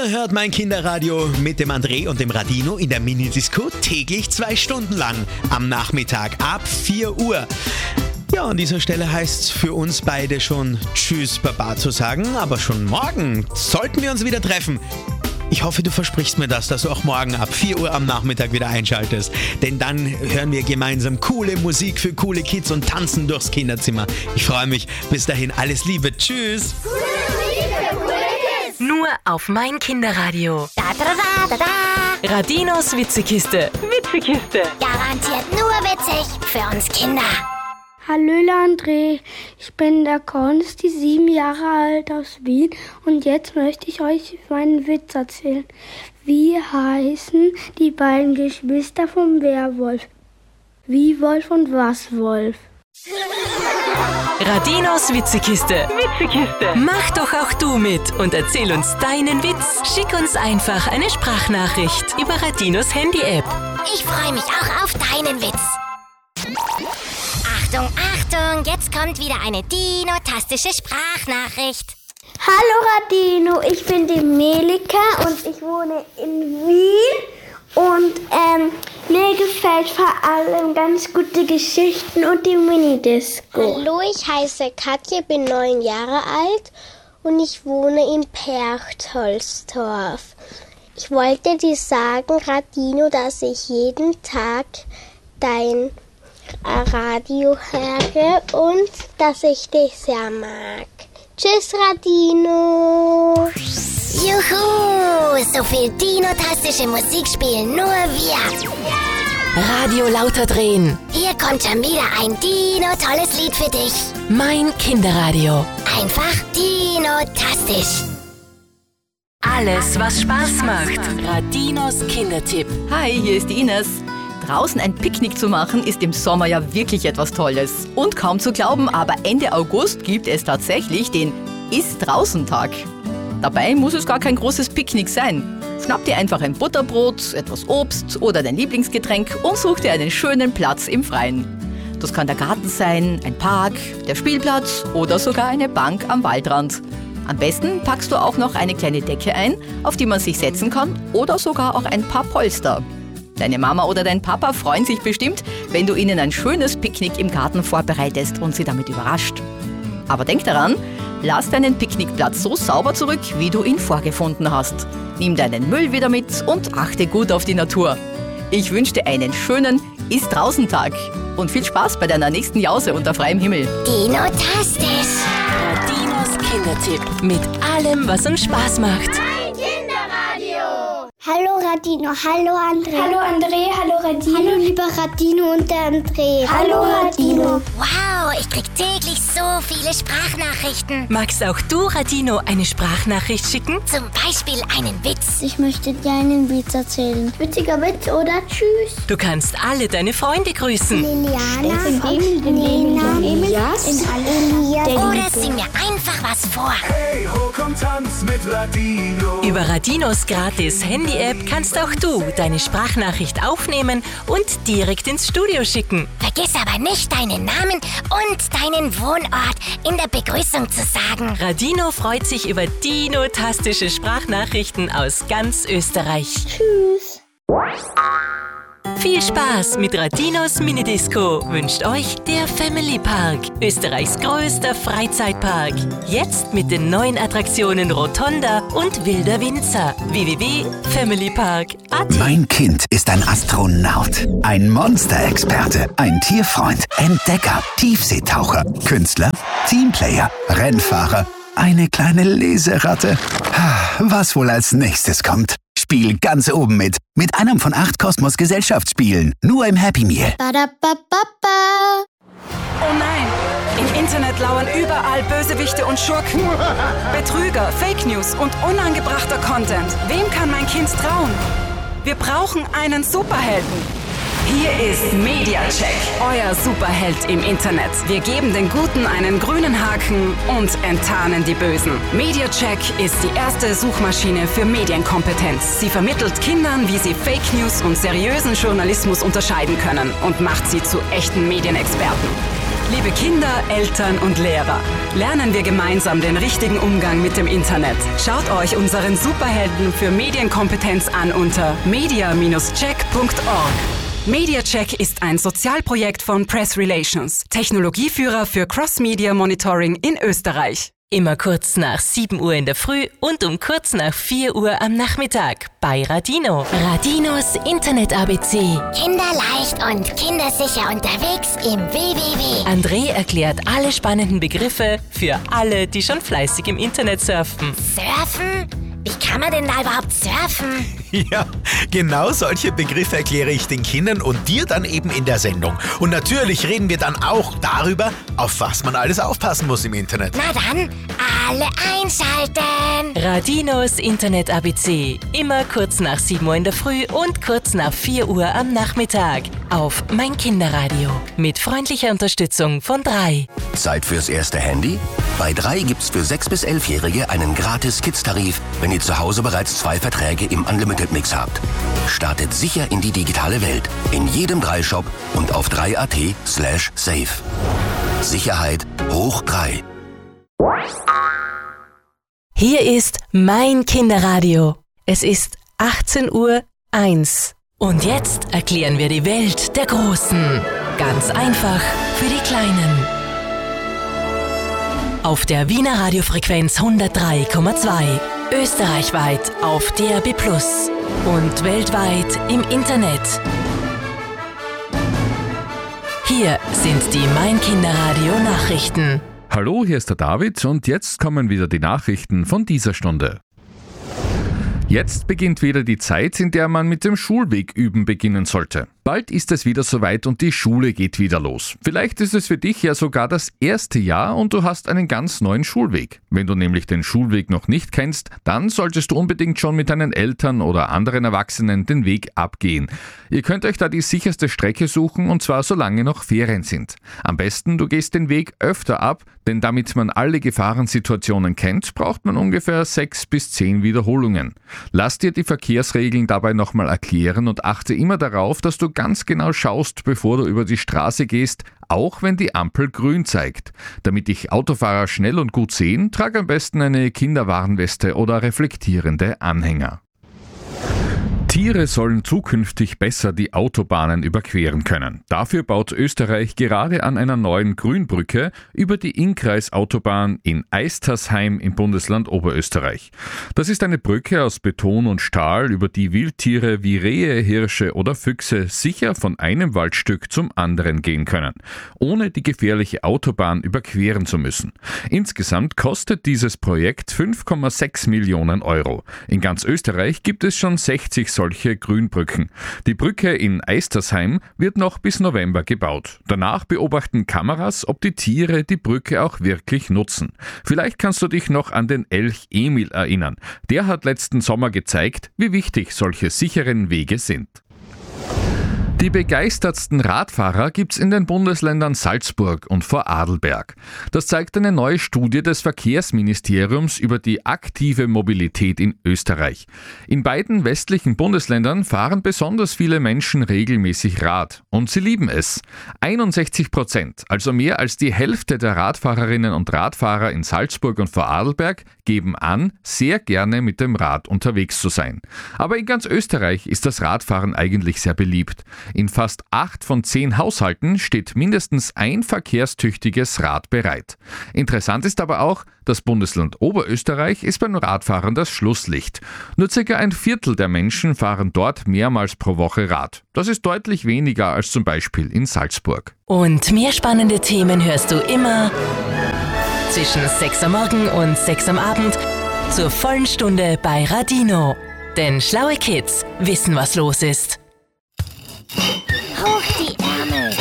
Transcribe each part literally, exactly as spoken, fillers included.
Ihr hört mein Kinderradio mit dem André und dem Radino in der Minidisco täglich zwei Stunden lang am Nachmittag ab vier Uhr. Ja, an dieser Stelle heißt es für uns beide schon Tschüss Baba zu sagen, aber schon morgen sollten wir uns wieder treffen. Ich hoffe, du versprichst mir das, dass du auch morgen ab vier Uhr am Nachmittag wieder einschaltest. Denn dann hören wir gemeinsam coole Musik für coole Kids und tanzen durchs Kinderzimmer. Ich freue mich. Bis dahin, alles Liebe. Tschüss. Coole Musik für coole Kids. Nur auf mein Kinderradio. Da, da, da, da, da. Radinos Witzekiste. Witzekiste. Garantiert nur witzig für uns Kinder. Hallöle André, ich bin der Konsti, sieben Jahre alt aus Wien und jetzt möchte ich euch meinen Witz erzählen. Wie heißen die beiden Geschwister vom Werwolf? Wie Wolf und was Wolf? Radinos Witzekiste. Witzekiste. Mach doch auch du mit und erzähl uns deinen Witz. Schick uns einfach eine Sprachnachricht über Radinos Handy-App. Ich freue mich auch auf deinen Witz. Achtung, Achtung, jetzt kommt wieder eine dinotastische Sprachnachricht. Hallo Radino, ich bin die Melika und ich wohne in Wien und ähm, mir gefällt vor allem ganz gute Geschichten und die Minidisco. Hallo, ich heiße Katja, bin neun Jahre alt und ich wohne in Perchtoldsdorf. Ich wollte dir sagen, Radino, dass ich jeden Tag dein Radio höre und dass ich dich sehr mag. Tschüss, Radino. Juhu, so viel dinotastische Musik spielen nur wir. Radio lauter drehen. Hier kommt schon wieder ein Dino-tolles Lied für dich. Mein Kinderradio. Einfach dinotastisch. Alles, was Spaß macht. Radinos Kindertipp. Hi, hier ist die Ines. Draußen ein Picknick zu machen, ist im Sommer ja wirklich etwas Tolles. Und kaum zu glauben, aber Ende August gibt es tatsächlich den Ist-Draußen-Tag. Dabei muss es gar kein großes Picknick sein. Schnapp dir einfach ein Butterbrot, etwas Obst oder dein Lieblingsgetränk und such dir einen schönen Platz im Freien. Das kann der Garten sein, ein Park, der Spielplatz oder sogar eine Bank am Waldrand. Am besten packst du auch noch eine kleine Decke ein, auf die man sich setzen kann oder sogar auch ein paar Polster. Deine Mama oder dein Papa freuen sich bestimmt, wenn du ihnen ein schönes Picknick im Garten vorbereitest und sie damit überrascht. Aber denk daran, lass deinen Picknickplatz so sauber zurück, wie du ihn vorgefunden hast. Nimm deinen Müll wieder mit und achte gut auf die Natur. Ich wünsche dir einen schönen Ist-Draußen-Tag und viel Spaß bei deiner nächsten Jause unter freiem Himmel. Dinotastisch. Radinos Kindertipp. Mit allem, was uns Spaß macht. Hallo Radino, hallo André. Hallo André, hallo Radino. Hallo lieber Radino und der André. Hallo Radino. Wow, ich krieg täglich so viele Sprachnachrichten. Magst auch du, Radino, eine Sprachnachricht schicken? Zum Beispiel einen Witz. Ich möchte dir einen Witz erzählen. Witziger Witz oder tschüss. Du kannst alle deine Freunde grüßen. Liliana, Emil, den Lena, Elias, Elias. Oder sing mir einfach was vor. Hey, ho, komm, tanz mit Radino. Über Radinos gratis Handy-App kannst auch du deine Sprachnachricht aufnehmen und direkt ins Studio schicken. Vergiss aber nicht, deinen Namen und deinen Wohnort in der Begrüßung zu sagen. Radino freut sich über dinotastische Sprachnachrichten aus ganz Österreich. Tschüss. Viel Spaß mit Radinos Minidisco wünscht euch der Family Park, Österreichs größter Freizeitpark. Jetzt mit den neuen Attraktionen Rotonda und Wilder Winzer. w w w punkt family park punkt a t. Mein Kind ist ein Astronaut, ein Monsterexperte, ein Tierfreund, Entdecker, Tiefseetaucher, Künstler, Teamplayer, Rennfahrer, eine kleine Leseratte. Was wohl als nächstes kommt? Spiel ganz oben mit. Mit einem von acht Kosmos Gesellschaftsspielen. Nur im Happy Meal. Ba-da-ba-ba-ba. Oh nein! Im Internet lauern überall Bösewichte und Schurken. Betrüger, Fake News und unangebrachter Content. Wem kann mein Kind trauen? Wir brauchen einen Superhelden. Hier ist MediaCheck, euer Superheld im Internet. Wir geben den Guten einen grünen Haken und enttarnen die Bösen. MediaCheck ist die erste Suchmaschine für Medienkompetenz. Sie vermittelt Kindern, wie sie Fake News und seriösen Journalismus unterscheiden können und macht sie zu echten Medienexperten. Liebe Kinder, Eltern und Lehrer, lernen wir gemeinsam den richtigen Umgang mit dem Internet. Schaut euch unseren Superhelden für Medienkompetenz an unter media Bindestrich check Punkt org. MediaCheck ist ein Sozialprojekt von Press Relations, Technologieführer für Cross-Media Monitoring in Österreich. Immer kurz nach sieben Uhr in der Früh und um kurz nach vier Uhr am Nachmittag bei Radino. Radinos Internet-A B C. Kinderleicht und kindersicher unterwegs im W W W. André erklärt alle spannenden Begriffe für alle, die schon fleißig im Internet surfen. Surfen? Wie kann man denn da überhaupt surfen? Ja, genau solche Begriffe erkläre ich den Kindern und dir dann eben in der Sendung. Und natürlich reden wir dann auch darüber, auf was man alles aufpassen muss im Internet. Na dann, alle einschalten! Radinos Internet-A B C. Immer kurz nach sieben Uhr in der Früh und kurz nach vier Uhr am Nachmittag. Auf Mein Kinderradio. Mit freundlicher Unterstützung von drei. Zeit fürs erste Handy? Bei drei gibt's für sechs- bis elfjährige einen gratis Kids-Tarif, wenn ihr zu Hause bereits zwei Verträge im Unlimited-Mix habt. Startet sicher in die digitale Welt. In jedem drei Shop und auf drei Punkt at slash safe. Sicherheit hoch drei. Hier ist Mein Kinderradio. Es ist achtzehn Uhr eins. Und jetzt erklären wir die Welt der Großen. Ganz einfach für die Kleinen. Auf der Wiener Radiofrequenz hundertdrei Komma zwei. Österreichweit auf D A B plus und weltweit im Internet. Hier sind die Mein Kinderradio Nachrichten. Hallo, hier ist der David und jetzt kommen wieder die Nachrichten von dieser Stunde. Jetzt beginnt wieder die Zeit, in der man mit dem Schulweg üben beginnen sollte. Bald ist es wieder soweit und die Schule geht wieder los. Vielleicht ist es für dich ja sogar das erste Jahr und du hast einen ganz neuen Schulweg. Wenn du nämlich den Schulweg noch nicht kennst, dann solltest du unbedingt schon mit deinen Eltern oder anderen Erwachsenen den Weg abgehen. Ihr könnt euch da die sicherste Strecke suchen und zwar solange noch Ferien sind. Am besten, du gehst den Weg öfter ab, denn damit man alle Gefahrensituationen kennt, braucht man ungefähr sechs bis zehn Wiederholungen. Lass dir die Verkehrsregeln dabei nochmal erklären und achte immer darauf, dass du ganz genau schaust, bevor du über die Straße gehst, auch wenn die Ampel grün zeigt. Damit dich Autofahrer schnell und gut sehen, trag am besten eine Kinderwarnweste oder reflektierende Anhänger. Tiere sollen zukünftig besser die Autobahnen überqueren können. Dafür baut Österreich gerade an einer neuen Grünbrücke über die Innkreisautobahn in Eistersheim im Bundesland Oberösterreich. Das ist eine Brücke aus Beton und Stahl, über die Wildtiere wie Rehe, Hirsche oder Füchse sicher von einem Waldstück zum anderen gehen können, ohne die gefährliche Autobahn überqueren zu müssen. Insgesamt kostet dieses Projekt fünf Komma sechs Millionen Euro. In ganz Österreich gibt es schon sechzig solche Grünbrücken. Die Brücke in Eistersheim wird noch bis November gebaut. Danach beobachten Kameras, ob die Tiere die Brücke auch wirklich nutzen. Vielleicht kannst du dich noch an den Elch Emil erinnern. Der hat letzten Sommer gezeigt, wie wichtig solche sicheren Wege sind. Die begeistertsten Radfahrer gibt's in den Bundesländern Salzburg und Vorarlberg. Das zeigt eine neue Studie des Verkehrsministeriums über die aktive Mobilität in Österreich. In beiden westlichen Bundesländern fahren besonders viele Menschen regelmäßig Rad und sie lieben es. einundsechzig Prozent, also mehr als die Hälfte der Radfahrerinnen und Radfahrer in Salzburg und Vorarlberg, geben an, sehr gerne mit dem Rad unterwegs zu sein. Aber in ganz Österreich ist das Radfahren eigentlich sehr beliebt. In fast acht von zehn Haushalten steht mindestens ein verkehrstüchtiges Rad bereit. Interessant ist aber auch, das Bundesland Oberösterreich ist beim Radfahren das Schlusslicht. Nur circa ein Viertel der Menschen fahren dort mehrmals pro Woche Rad. Das ist deutlich weniger als zum Beispiel in Salzburg. Und mehr spannende Themen hörst du immer zwischen sechs am Morgen und sechs am Abend zur vollen Stunde bei Radino. Denn schlaue Kids wissen, was los ist. Hoch die Ärmel.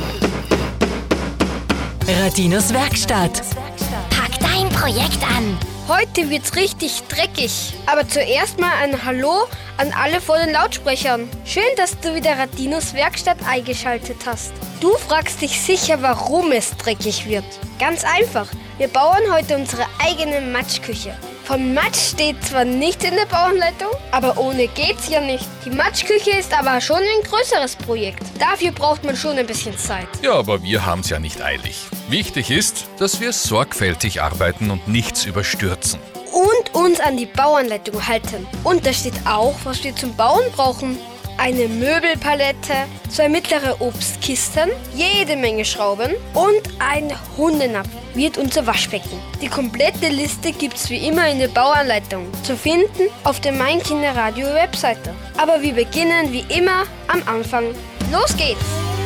Radinos Werkstatt. Pack dein Projekt an. Heute wird's richtig dreckig. Aber zuerst mal ein Hallo an alle vor den Lautsprechern. Schön, dass du wieder Radinos Werkstatt eingeschaltet hast. Du fragst dich sicher, warum es dreckig wird. Ganz einfach. Wir bauen heute unsere eigene Matschküche. Von Matsch steht zwar nicht in der Bauanleitung, aber ohne geht's ja nicht. Die Matschküche ist aber schon ein größeres Projekt. Dafür braucht man schon ein bisschen Zeit. Ja, aber wir haben's ja nicht eilig. Wichtig ist, dass wir sorgfältig arbeiten und nichts überstürzen. Und uns an die Bauanleitung halten. Und da steht auch, was wir zum Bauen brauchen. Eine Möbelpalette, zwei mittlere Obstkisten, jede Menge Schrauben und ein Hundenapf wird unser Waschbecken. Die komplette Liste gibt's wie immer in der Bauanleitung zu finden auf der Mein Kinderradio Webseite. Aber wir beginnen wie immer am Anfang. Los geht's!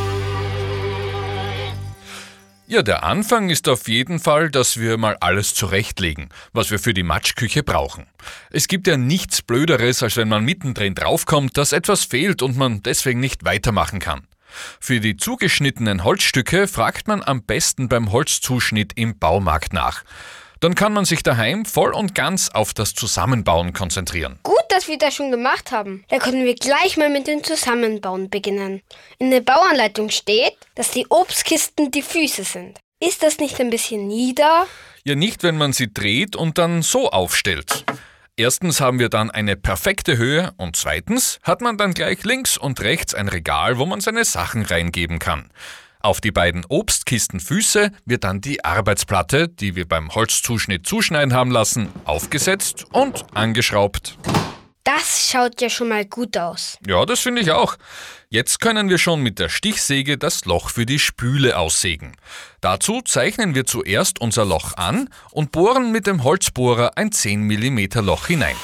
Ja, der Anfang ist auf jeden Fall, dass wir mal alles zurechtlegen, was wir für die Matschküche brauchen. Es gibt ja nichts Blöderes, als wenn man mittendrin draufkommt, dass etwas fehlt und man deswegen nicht weitermachen kann. Für die zugeschnittenen Holzstücke fragt man am besten beim Holzzuschnitt im Baumarkt nach. Dann kann man sich daheim voll und ganz auf das Zusammenbauen konzentrieren. Gut, dass wir das schon gemacht haben. Da können wir gleich mal mit dem Zusammenbauen beginnen. In der Bauanleitung steht, dass die Obstkisten die Füße sind. Ist das nicht ein bisschen nieder? Ja, nicht, wenn man sie dreht und dann so aufstellt. Erstens haben wir dann eine perfekte Höhe und zweitens hat man dann gleich links und rechts ein Regal, wo man seine Sachen reingeben kann. Auf die beiden Obstkistenfüße wird dann die Arbeitsplatte, die wir beim Holzzuschnitt zuschneiden haben lassen, aufgesetzt und angeschraubt. Das schaut ja schon mal gut aus. Ja, das finde ich auch. Jetzt können wir schon mit der Stichsäge das Loch für die Spüle aussägen. Dazu zeichnen wir zuerst unser Loch an und bohren mit dem Holzbohrer ein zehn Millimeter Loch hinein.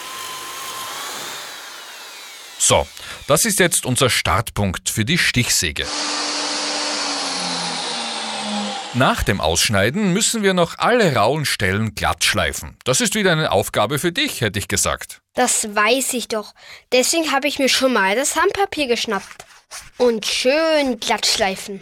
So, das ist jetzt unser Startpunkt für die Stichsäge. Nach dem Ausschneiden müssen wir noch alle rauen Stellen glatt schleifen. Das ist wieder eine Aufgabe für dich, hätte ich gesagt. Das weiß ich doch. Deswegen habe ich mir schon mal das Sandpapier geschnappt. Und schön glatt schleifen.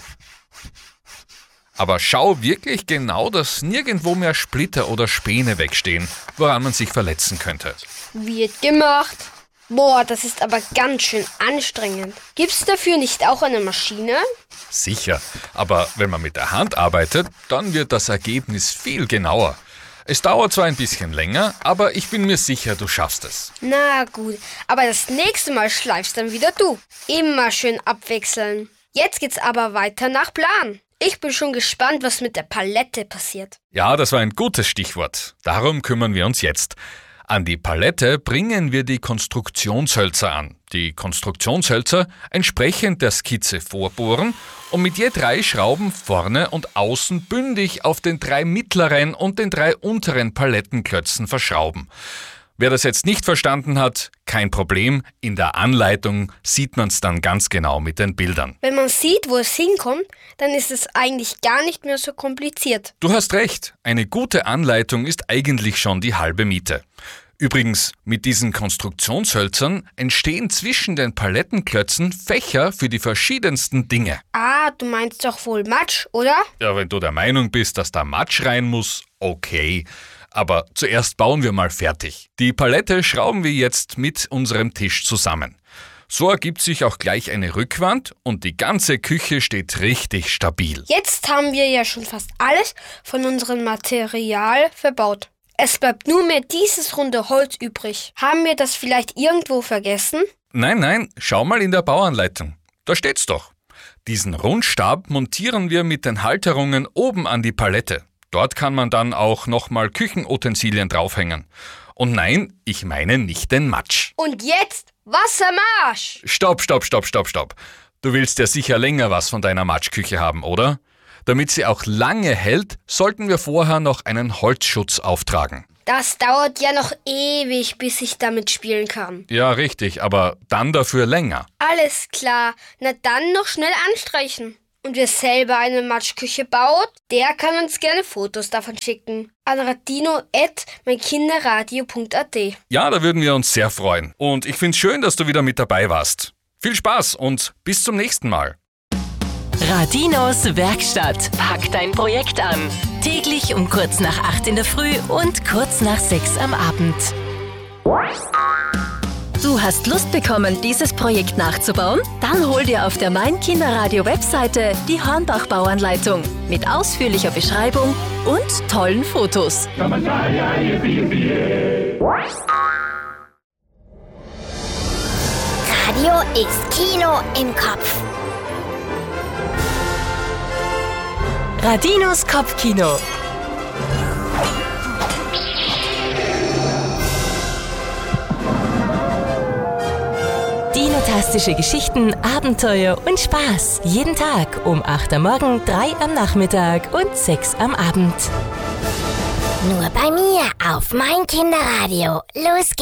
Aber schau wirklich genau, dass nirgendwo mehr Splitter oder Späne wegstehen, woran man sich verletzen könnte. Wird gemacht. Boah, das ist aber ganz schön anstrengend. Gibt's dafür nicht auch eine Maschine? Sicher, aber wenn man mit der Hand arbeitet, dann wird das Ergebnis viel genauer. Es dauert zwar ein bisschen länger, aber ich bin mir sicher, du schaffst es. Na gut, aber das nächste Mal schleifst dann wieder du. Immer schön abwechseln. Jetzt geht's aber weiter nach Plan. Ich bin schon gespannt, was mit der Palette passiert. Ja, das war ein gutes Stichwort. Darum kümmern wir uns jetzt. An die Palette bringen wir die Konstruktionshölzer an. Die Konstruktionshölzer entsprechend der Skizze vorbohren und mit je drei Schrauben vorne und außen bündig auf den drei mittleren und den drei unteren Palettenklötzen verschrauben. Wer das jetzt nicht verstanden hat, kein Problem. In der Anleitung sieht man es dann ganz genau mit den Bildern. Wenn man sieht, wo es hinkommt, dann ist es eigentlich gar nicht mehr so kompliziert. Du hast recht. Eine gute Anleitung ist eigentlich schon die halbe Miete. Übrigens, mit diesen Konstruktionshölzern entstehen zwischen den Palettenklötzen Fächer für die verschiedensten Dinge. Ah, du meinst doch wohl Matsch, oder? Ja, wenn du der Meinung bist, dass da Matsch rein muss, okay. Aber zuerst bauen wir mal fertig. Die Palette schrauben wir jetzt mit unserem Tisch zusammen. So ergibt sich auch gleich eine Rückwand und die ganze Küche steht richtig stabil. Jetzt haben wir ja schon fast alles von unserem Material verbaut. Es bleibt nur mehr dieses runde Holz übrig. Haben wir das vielleicht irgendwo vergessen? Nein, nein, schau mal in der Bauanleitung. Da steht's doch. Diesen Rundstab montieren wir mit den Halterungen oben an die Palette. Dort kann man dann auch nochmal Küchenutensilien draufhängen. Und nein, ich meine nicht den Matsch. Und jetzt Wassermarsch! Stopp, stopp, stopp, stopp, stopp. Du willst ja sicher länger was von deiner Matschküche haben, oder? Damit sie auch lange hält, sollten wir vorher noch einen Holzschutz auftragen. Das dauert ja noch ewig, bis ich damit spielen kann. Ja, richtig, aber dann dafür länger. Alles klar, na dann noch schnell anstreichen. Und wer selber eine Matschküche baut, der kann uns gerne Fotos davon schicken. An radino at meinkinderradio punkt a t. Ja, da würden wir uns sehr freuen. Und ich find's schön, dass du wieder mit dabei warst. Viel Spaß und bis zum nächsten Mal. Radinos Werkstatt. Pack dein Projekt an. Täglich um kurz nach acht in der Früh und kurz nach sechs am Abend. Du hast Lust bekommen, dieses Projekt nachzubauen? Dann hol dir auf der Mein Kinderradio Webseite die Hornbach-Bauanleitung mit ausführlicher Beschreibung und tollen Fotos. Radio ist Kino im Kopf. Radinos Kopfkino. Dinotastische Geschichten, Abenteuer und Spaß. Jeden Tag um acht am Morgen, drei am Nachmittag und sechs am Abend. Nur bei mir auf mein Kinderradio. Los geht's.